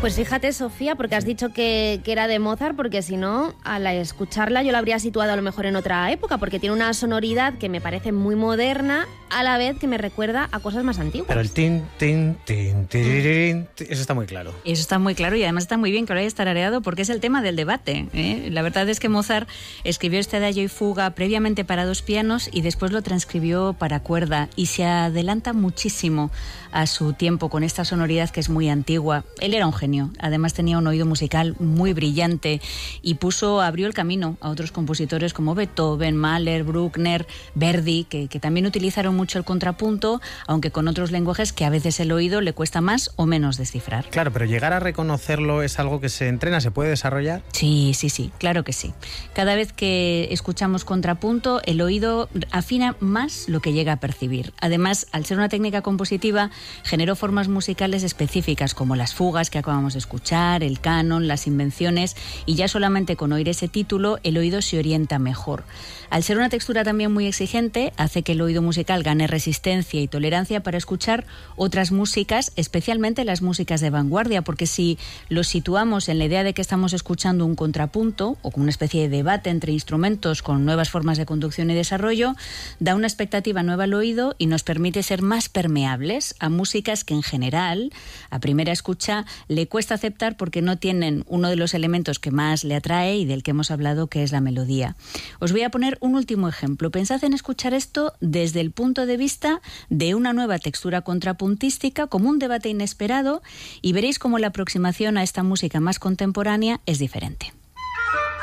Pues fíjate, Sofía, porque has dicho que era de Mozart, porque si no, al escucharla yo la habría situado a lo mejor en otra época, porque tiene una sonoridad que me parece muy moderna, a la vez que me recuerda a cosas más antiguas. Pero el tin, tin, tin, tirirín, eso está muy claro. Eso está muy claro y además está muy bien que lo hayas tarareado porque es el tema del debate, ¿eh? La verdad es que Mozart escribió este adagio y fuga previamente para 2 pianos y después lo transcribió para cuerda y se adelanta muchísimo a su tiempo con esta sonoridad que es muy antigua. Él era un genio, además tenía un oído musical muy brillante y abrió el camino a otros compositores como Beethoven, Mahler, Bruckner, Verdi, que también utilizaron mucho el contrapunto, aunque con otros lenguajes que a veces el oído le cuesta más o menos descifrar. Claro, pero llegar a reconocerlo es algo que se entrena, ¿se puede desarrollar? Sí, claro que sí. Cada vez que escuchamos contrapunto, el oído afina más lo que llega a percibir. Además, al ser una técnica compositiva, generó formas musicales específicas como las fugas que acabamos de escuchar, el canon, las invenciones, y ya solamente con oír ese título el oído se orienta mejor. Al ser una textura también muy exigente, hace que el oído musical gane resistencia y tolerancia para escuchar otras músicas, especialmente las músicas de vanguardia, porque si lo situamos en la idea de que estamos escuchando un contrapunto o con una especie de debate entre instrumentos con nuevas formas de conducción y desarrollo, da una expectativa nueva al oído y nos permite ser más permeables a músicas que en general, a primera escucha, le cuesta aceptar porque no tienen uno de los elementos que más le atrae y del que hemos hablado, que es la melodía. Os voy a poner un último ejemplo. Pensad en escuchar esto desde el punto de vista de una nueva textura contrapuntística, como un debate inesperado, y veréis cómo la aproximación a esta música más contemporánea es diferente.